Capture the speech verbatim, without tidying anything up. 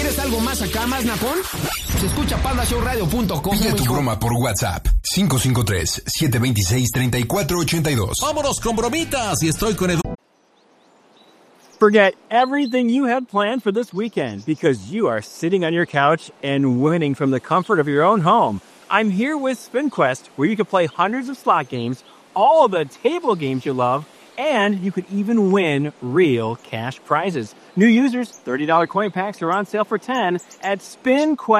¿Quieres algo más acá, más nacón? Se escucha panda show radio punto com. Pide tu broma por WhatsApp. cinco cinco tres, siete dos seis, tres cuatro ocho dos. Vámonos con bromitas y estoy con Edu. Forget everything you had planned for this weekend because you are sitting on your couch and winning from the comfort of your own home. I'm here with SpinQuest, where you can play hundreds of slot games, all of the table games you love, and you could even win real cash prizes. New users, thirty dollars coin packs are on sale for ten at SpinQuest.